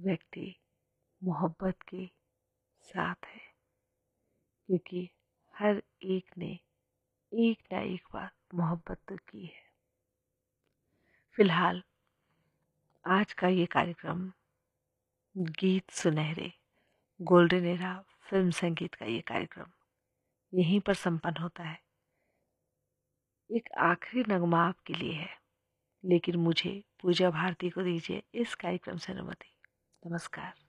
व्यक्ति मोहब्बत के साथ है, क्योंकि हर एक ने एक ना एक बार मोहब्बत तो की है। फिलहाल आज का ये कार्यक्रम गीत सुनहरे गोल्डन एरा फिल्म संगीत का ये कार्यक्रम यहीं पर संपन्न होता है। एक आखिरी नगमा आपके लिए है, लेकिन मुझे पूजा भारती को दीजिए इस कार्यक्रम से अनुमति। नमस्कार।